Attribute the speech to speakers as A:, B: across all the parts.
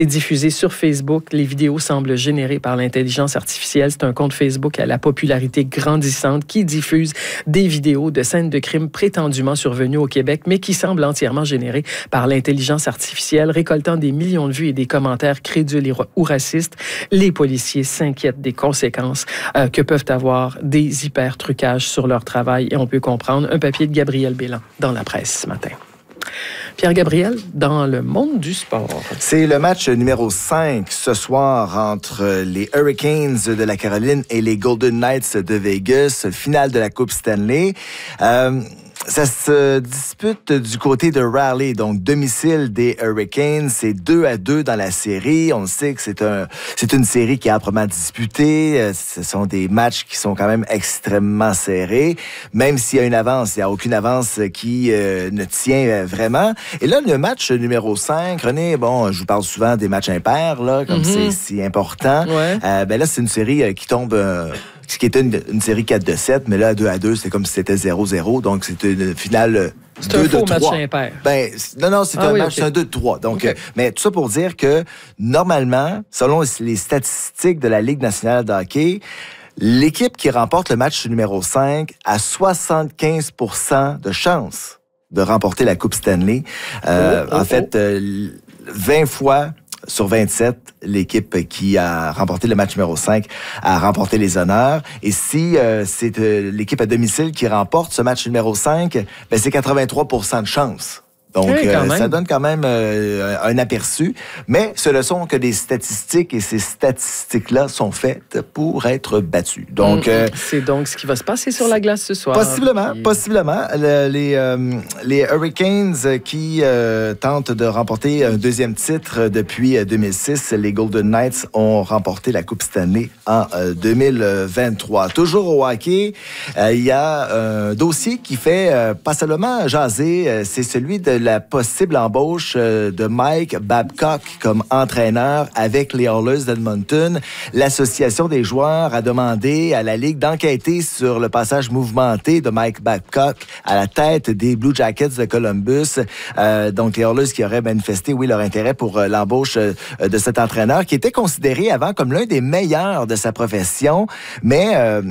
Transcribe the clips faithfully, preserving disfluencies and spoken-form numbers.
A: est diffusé sur Facebook. Les vidéos semblent générées par l'intelligence artificielle. C'est un compte Facebook à la popularité grandissante qui diffuse des vidéos de scènes de crimes prétendument survenues au Québec, mais qui semblent entièrement générées par l'intelligence artificielle, récoltant des millions de vues et des commentaires crédules ou racistes. Les policiers s'inquiètent des conséquences euh, que peuvent avoir des hyper-trucages sur leur travail. Et on peut comprendre un papier de Gabriel Bélan dans la presse ce matin. Pierre-Gabriel, dans le monde du sport.
B: C'est le match numéro cinq ce soir entre les Hurricanes de la Caroline et les Golden Knights de Vegas, finale de la Coupe Stanley. Euh, Ça se dispute du côté de Raleigh, donc domicile des Hurricanes. C'est deux à deux dans la série. On sait que c'est un, c'est une série qui est âprement disputée. Ce sont des matchs qui sont quand même extrêmement serrés. Même s'il y a une avance, il n'y a aucune avance qui euh, ne tient vraiment. Et là, le match numéro cinq, René, bon, je vous parle souvent des matchs impairs, là, comme mm-hmm. c'est si important.
A: Ouais.
B: Euh, ben là, c'est une série qui tombe... Euh, ce qui était une, une série quatre de sept, mais là, deux à deux, c'est comme si c'était zéro zéro. Donc, c'était une finale
A: c'est un faux match impair.
B: Ben, non, non, c'est ah un oui, match, okay. c'est un deux de trois. Donc, okay. euh, mais tout ça pour dire que, normalement, selon les statistiques de la Ligue nationale de hockey, l'équipe qui remporte le match numéro cinq a soixante-quinze pour cent de chances de remporter la Coupe Stanley. Euh, oh, oh, en fait, euh, vingt fois... sur vingt-sept, l'équipe qui a remporté le match numéro cinq a remporté les honneurs. Et si euh, c'est euh, l'équipe à domicile qui remporte ce match numéro cinq, ben c'est quatre-vingt-trois pour cent de chance. Donc, oui, euh, ça donne quand même euh, un aperçu. Mais ce ne sont que des statistiques et ces statistiques-là sont faites pour être battues. Donc, euh,
A: c'est donc ce qui va se passer sur la glace ce soir.
B: Possiblement,
A: puis...
B: possiblement. Le, les, euh, les Hurricanes qui euh, tentent de remporter un deuxième titre depuis deux mille six, les Golden Knights ont remporté la Coupe Stanley en euh, deux mille vingt-trois. Toujours au hockey, euh, il y a un dossier qui fait euh, pas seulement jaser, euh, c'est celui de la possible embauche de Mike Babcock comme entraîneur avec les Oilers d'Edmonton. L'Association des joueurs a demandé à la Ligue d'enquêter sur le passage mouvementé de Mike Babcock à la tête des Blue Jackets de Columbus. Euh, donc, les Oilers qui auraient manifesté, oui, leur intérêt pour euh, l'embauche euh, de cet entraîneur qui était considéré avant comme l'un des meilleurs de sa profession, mais... Euh,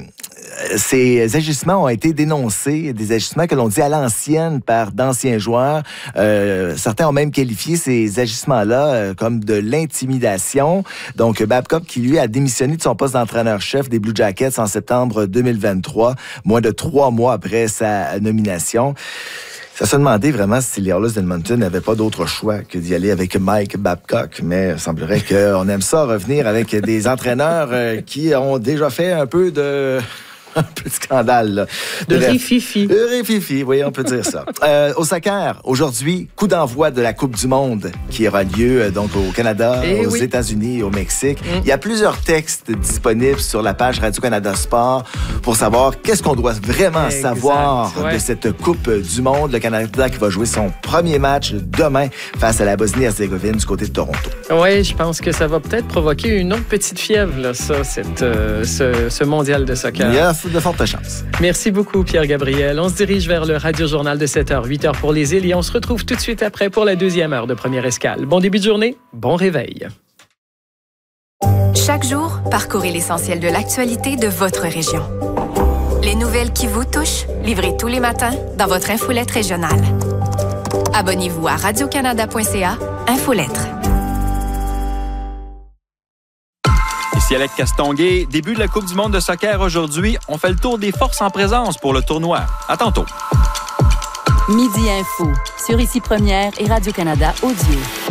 B: ces agissements ont été dénoncés, des agissements que l'on dit à l'ancienne par d'anciens joueurs. Euh, certains ont même qualifié ces agissements-là euh, comme de l'intimidation. Donc, Babcock, qui lui a démissionné de son poste d'entraîneur-chef des Blue Jackets en septembre deux mille vingt-trois, moins de trois mois après sa nomination. Ça se demandait vraiment si les Oilers d'Edmonton n'avaient pas d'autre choix que d'y aller avec Mike Babcock, mais il semblerait qu'on aime ça revenir avec des entraîneurs euh, qui ont déjà fait un peu de... un peu de scandale, là.
A: De rififi.
B: De rififi, oui, on peut dire ça. Euh, au soccer, aujourd'hui, coup d'envoi de la Coupe du Monde qui aura lieu euh, donc au Canada, et aux oui. États-Unis et au Mexique. Mm. Il y a plusieurs textes disponibles sur la page Radio-Canada Sport pour savoir qu'est-ce qu'on doit vraiment exact, savoir ouais. de cette Coupe du Monde. Le Canada qui va jouer son premier match demain face à la Bosnie-Herzégovine du côté de Toronto.
A: Oui, je pense que ça va peut-être provoquer une autre petite fièvre, là, ça, cette, euh, ce, ce mondial de soccer.
B: Yeah. De fortes chances.
A: Merci beaucoup, Pierre-Gabriel. On se dirige vers le Radio-Journal de sept heures, huit heures pour les îles et on se retrouve tout de suite après pour la deuxième heure de Première Escale. Bon début de journée, bon réveil.
C: Chaque jour, parcourez l'essentiel de l'actualité de votre région. Les nouvelles qui vous touchent, livrées tous les matins dans votre infolette régionale. Abonnez-vous à radio canada point c a, Infolettre.
D: Ici Alec Castonguay, début de la Coupe du monde de soccer aujourd'hui. On fait le tour des forces en présence pour le tournoi. À tantôt.
E: Midi Info, sur Ici Première et Radio-Canada Audio.